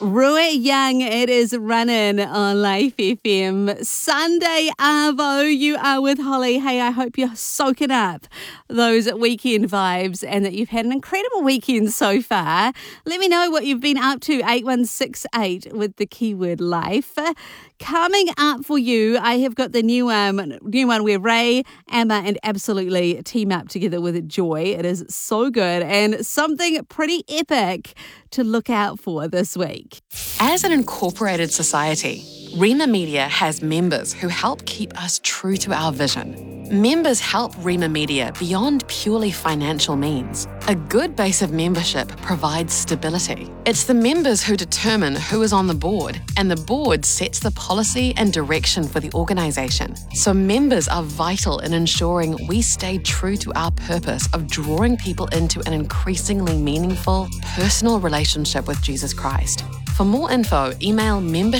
Rui Young, it is running on Life FM. Sunday Arvo, you are with Holly. Hey, I hope you're soaking up those weekend vibes and that you've had an incredible weekend so far. Let me know what you've been up to, 8168 with the keyword life. Coming up for you, I have got the new one where Ray, Emma and Absolutely team up together with Joy. It is so good and something pretty epic to look out for this week. As an incorporated society, Rima Media has members who help keep us true to our vision. Members help Rima Media beyond purely financial means. A good base of membership provides stability. It's the members who determine who is on the board, and the board sets the policy and direction for the organisation. So members are vital in ensuring we stay true to our purpose of drawing people into an increasingly meaningful, personal relationship with Jesus Christ. For more info, email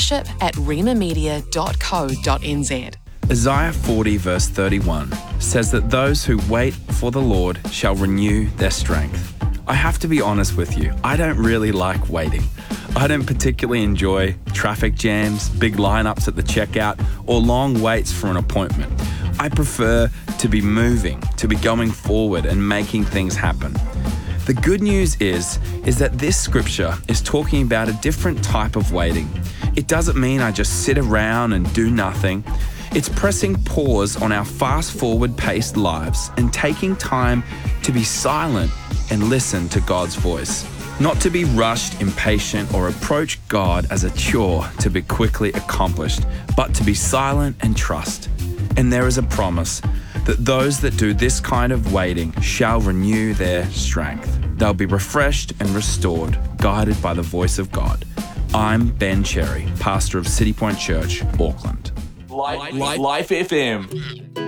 membership@rimamedia.co.nz. Isaiah 40 verse 31 says that those who wait for the Lord shall renew their strength. I have to be honest with you, I don't really like waiting. I don't particularly enjoy traffic jams, big lineups at the checkout, or long waits for an appointment. I prefer to be moving, to be going forward and making things happen. The good news is that this scripture is talking about a different type of waiting. It doesn't mean I just sit around and do nothing. It's pressing pause on our fast-forward paced lives and taking time to be silent and listen to God's voice. Not to be rushed, impatient, or approach God as a chore to be quickly accomplished, but to be silent and trust. And there is a promise that those that do this kind of waiting shall renew their strength. They'll be refreshed and restored, guided by the voice of God. I'm Ben Cherry, pastor of City Point Church, Auckland. Life FM.